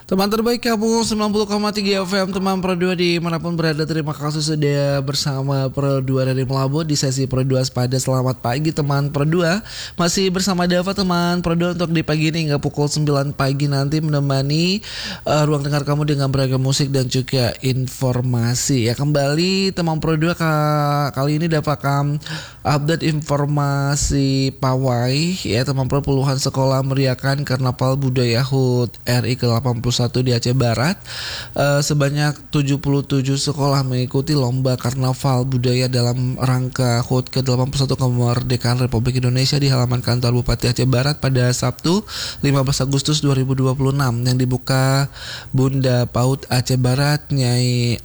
Teman terbaik kamu 90,3 FM, teman Pro 2 dimanapun berada. Terima kasih sudah bersama Pro 2 dari Melabo di sesi Pro 2 Sepada. Selamat pagi teman Pro 2. Masih bersama Dava teman Pro 2 untuk di pagi ini hingga pukul 9 pagi nanti menemani ruang dengar kamu dengan beragam musik dan juga informasi. Ya, kembali teman Pro 2 kali ini dapatkan update informasi pawai. Ya teman Pro, puluhan sekolah meriahkan Karnaval Budaya HUT RI ke-81 di Aceh Barat. Sebanyak 77 sekolah mengikuti lomba Karnaval Budaya dalam rangka HUT ke-81 kemerdekaan Republik Indonesia di halaman kantor Bupati Aceh Barat pada Sabtu 15 Agustus 2026 yang dibuka Bunda PAUD Aceh Barat Nyai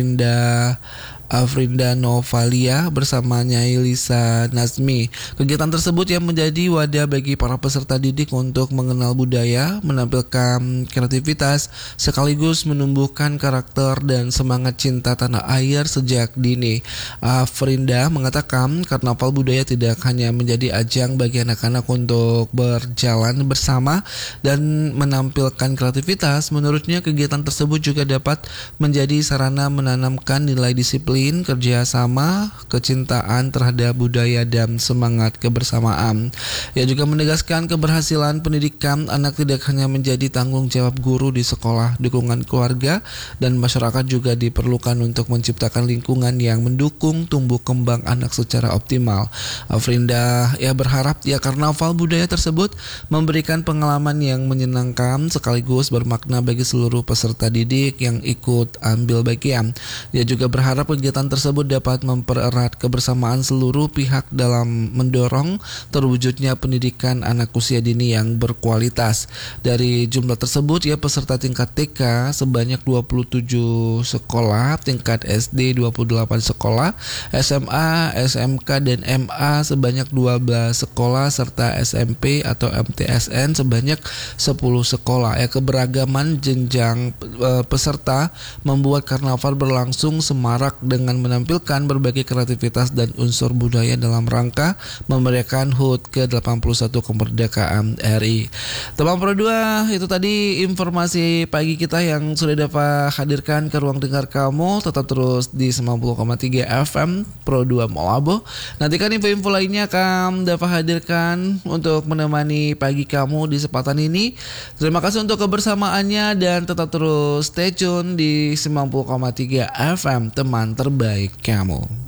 Afrinda Novalia bersama Nyai Lisa Nazmi. Kegiatan tersebut yang menjadi wadah bagi para peserta didik untuk mengenal budaya, menampilkan kreativitas, sekaligus menumbuhkan karakter dan semangat cinta tanah air sejak dini. Afrinda mengatakan karnaval budaya tidak hanya menjadi ajang bagi anak-anak untuk berjalan bersama dan menampilkan kreativitas. Menurutnya kegiatan tersebut juga dapat menjadi sarana menanamkan nilai disiplin, kerjasama, kecintaan terhadap budaya dan semangat kebersamaan. Ia juga menegaskan keberhasilan pendidikan anak tidak hanya menjadi tanggung jawab guru di sekolah, dukungan keluarga dan masyarakat juga diperlukan untuk menciptakan lingkungan yang mendukung tumbuh kembang anak secara optimal. Afrinda berharap karnaval budaya tersebut memberikan pengalaman yang menyenangkan sekaligus bermakna bagi seluruh peserta didik yang ikut ambil bagian. Dia juga berharap kegiatan tersebut dapat mempererat kebersamaan seluruh pihak dalam mendorong terwujudnya pendidikan anak usia dini yang berkualitas. Dari jumlah tersebut peserta tingkat TK sebanyak 27 sekolah, tingkat SD 28 sekolah, SMA, SMK dan MA sebanyak 12 sekolah serta SMP atau MTSN sebanyak 10 sekolah. Keberagaman jenjang peserta membuat karnaval berlangsung semarak dengan menampilkan berbagai kreativitas dan unsur budaya dalam rangka memeriahkan HUT ke-81 kemerdekaan RI. Teman Pro 2, itu tadi informasi pagi kita yang sudah dapat hadirkan ke ruang dengar kamu. Tetap terus di 90,3 FM Pro 2 Molabo. Nantikan info-info lainnya akan dapat hadirkan untuk menemani pagi kamu di kesempatan ini. Terima kasih untuk kebersamaannya dan tetap terus stay tune di 90,3 FM teman terbaik kamu.